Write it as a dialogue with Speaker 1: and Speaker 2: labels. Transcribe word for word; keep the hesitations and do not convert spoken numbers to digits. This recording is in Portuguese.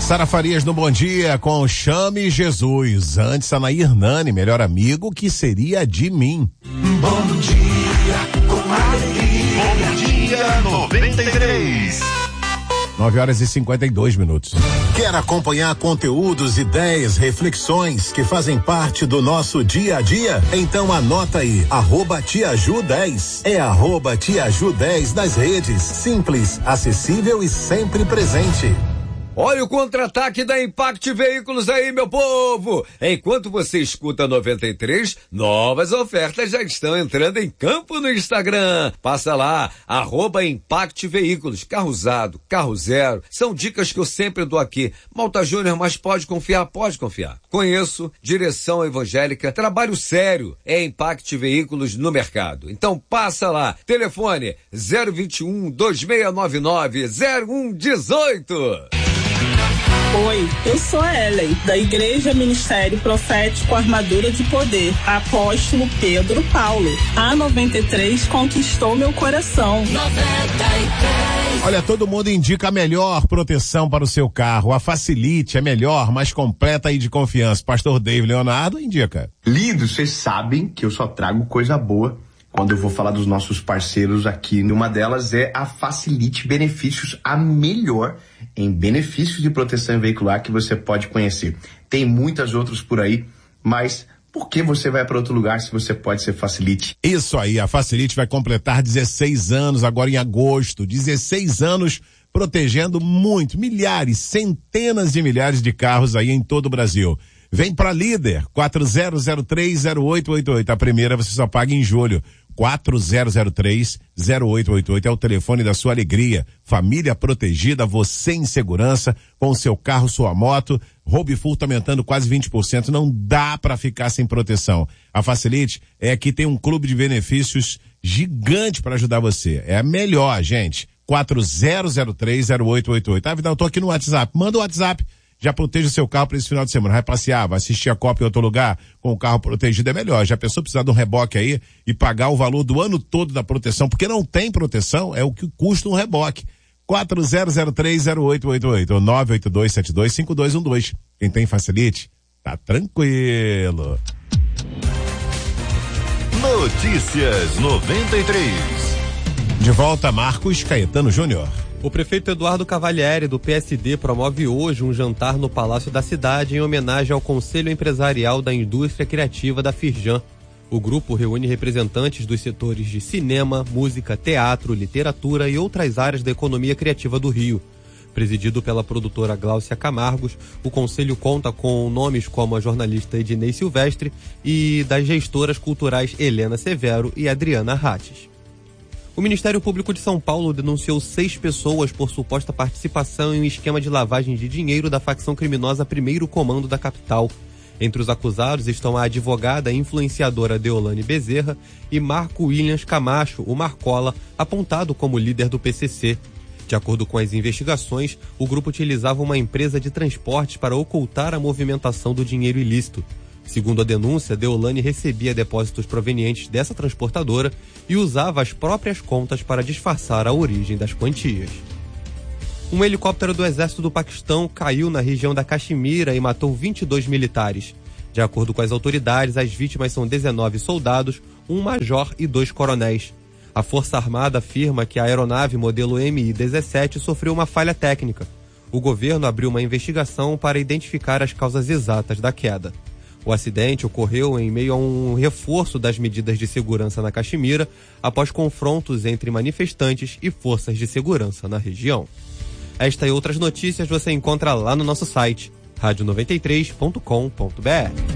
Speaker 1: Sara Farias no Bom Dia com Chame Jesus. Antes a Nair Nani, melhor amigo, que seria de mim.
Speaker 2: Bom dia com alegria. Bom dia noventa e três.
Speaker 1: nove horas e cinquenta e dois minutos.
Speaker 3: Quer acompanhar conteúdos, ideias, reflexões que fazem parte do nosso dia a dia? Então anota aí, arroba Tiaju dez. É arroba Tiaju dez nas redes. Simples, acessível e sempre presente.
Speaker 4: Olha o contra-ataque da Impact Veículos aí, meu povo! Enquanto você escuta noventa e três, novas ofertas já estão entrando em campo no Instagram. Passa lá, arroba Impact Veículos. Carro usado, carro zero. São dicas que eu sempre dou aqui. Malta Júnior, mas pode confiar? Pode confiar. Conheço, direção evangélica, trabalho sério. É Impact Veículos no mercado. Então passa lá. Telefone zero vinte e um, dois seis nove nove, zero um um oito.
Speaker 5: Oi, eu sou a Ellen, da Igreja Ministério Profético Armadura de Poder, Apóstolo Pedro Paulo. A noventa e três conquistou meu coração. noventa e três.
Speaker 1: Olha, todo mundo indica a melhor proteção para o seu carro. A Facilite é melhor, mais completa e de confiança. Pastor David Leonardo indica.
Speaker 6: Lindo, vocês sabem que eu só trago coisa boa quando eu vou falar dos nossos parceiros aqui. Uma delas é a Facilite Benefícios, a melhor em benefícios de proteção veicular que você pode conhecer. Tem muitas outras por aí, mas por que você vai para outro lugar se você pode ser Facilite?
Speaker 1: Isso aí, a Facilite vai completar dezesseis anos agora em agosto. dezesseis anos protegendo muito, milhares, centenas de milhares de carros aí em todo o Brasil. Vem para Líder, quatro zero zero três zero oito oito oito. A primeira você só paga em julho. quatro zero zero três zero oito oito oito é o telefone da sua alegria. Família protegida, você em segurança, com o seu carro, sua moto. Roubo e furto aumentando quase vinte por cento. Não dá para ficar sem proteção. A Facilite é que tem um clube de benefícios gigante para ajudar você. É a melhor, gente. quatro zero zero três zero oito oito oito. Ah, Vidal, eu tô aqui no WhatsApp. Manda o WhatsApp. Já proteja o seu carro para esse final de semana. Vai passear, vai assistir a Copa em outro lugar com o carro protegido, é melhor. Já pensou precisar de um reboque aí e pagar o valor do ano todo da proteção? Porque não tem proteção, é o que custa um reboque. quatro zero zero três zero oito oito oito ou nove oito dois sete dois cinco dois um dois. Quem tem Facilite, tá tranquilo.
Speaker 2: Notícias noventa e três.
Speaker 1: De volta, Marcos Caetano Júnior.
Speaker 7: O prefeito Eduardo Cavalieri, do P S D, promove hoje um jantar no Palácio da Cidade em homenagem ao Conselho Empresarial da Indústria Criativa da Firjan. O grupo reúne representantes dos setores de cinema, música, teatro, literatura e outras áreas da economia criativa do Rio. Presidido pela produtora Gláucia Camargos, o conselho conta com nomes como a jornalista Ednei Silvestre e das gestoras culturais Helena Severo e Adriana Rates. O Ministério Público de São Paulo denunciou seis pessoas por suposta participação em um esquema de lavagem de dinheiro da facção criminosa Primeiro Comando da capital. Entre os acusados estão a advogada e influenciadora Deolane Bezerra e Marco Williams Camacho, o Marcola, apontado como líder do P C C. De acordo com as investigações, o grupo utilizava uma empresa de transportes para ocultar a movimentação do dinheiro ilícito. Segundo a denúncia, Deolane recebia depósitos provenientes dessa transportadora e usava as próprias contas para disfarçar a origem das quantias. Um helicóptero do exército do Paquistão caiu na região da Caxemira e matou vinte e dois militares. De acordo com as autoridades, as vítimas são dezenove soldados, um major e dois coronéis. A Força Armada afirma que a aeronave modelo M I dezessete sofreu uma falha técnica. O governo abriu uma investigação para identificar as causas exatas da queda. O acidente ocorreu em meio a um reforço das medidas de segurança na Caxemira, após confrontos entre manifestantes e forças de segurança na região. Esta e outras notícias você encontra lá no nosso site, rádio noventa e três ponto com ponto br.